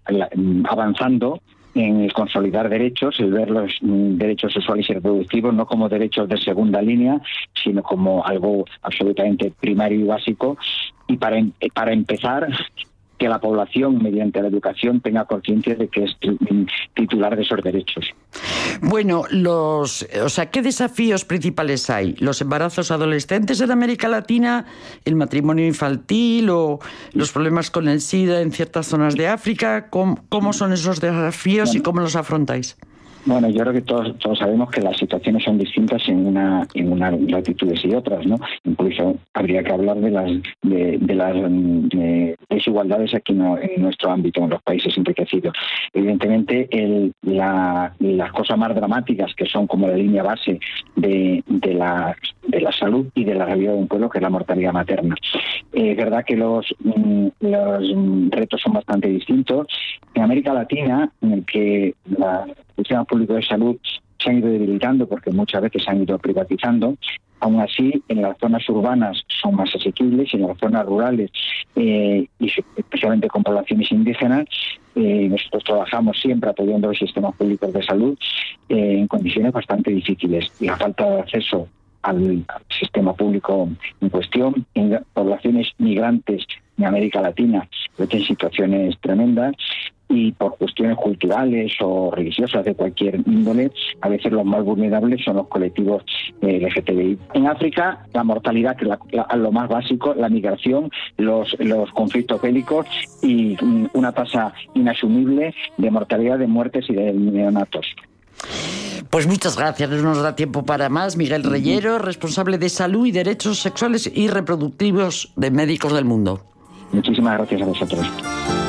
avanzando en el consolidar derechos, el ver los derechos sexuales y reproductivos no como derechos de segunda línea, sino como algo absolutamente primario y básico, y para empezar, que la población, mediante la educación, tenga conciencia de que es titular de esos derechos. Bueno, ¿qué desafíos principales hay? ¿Los embarazos adolescentes en América Latina, el matrimonio infantil o los problemas con el SIDA en ciertas zonas de África? ¿Cómo son esos desafíos y cómo los afrontáis? Bueno, yo creo que todos sabemos que las situaciones son distintas en unas latitudes y otras, ¿no? Incluso habría que hablar de las desigualdades aquí en nuestro ámbito, en los países enriquecidos. Evidentemente, las cosas más dramáticas, que son como la línea base de la salud y de la realidad de un pueblo, que es la mortalidad materna. Es verdad que los retos son bastante distintos. En América Latina, en el que el sistema público de salud se han ido debilitando porque muchas veces se han ido privatizando, aún así en las zonas urbanas son más asequibles y en las zonas rurales, y especialmente con poblaciones indígenas, nosotros trabajamos siempre apoyando los sistemas públicos de salud en condiciones bastante difíciles. La falta de acceso al sistema público en cuestión, en poblaciones migrantes en América Latina, en situaciones tremendas, y por cuestiones culturales o religiosas de cualquier índole, a veces los más vulnerables son los colectivos LGTBI. En África, la mortalidad, que es lo más básico, la migración, los conflictos bélicos y una tasa inasumible de mortalidad, de muertes y de neonatos. Pues muchas gracias, no nos da tiempo para más. Miguel Reyero, responsable de salud y derechos sexuales y reproductivos de Médicos del Mundo. Muchísimas gracias a vosotros.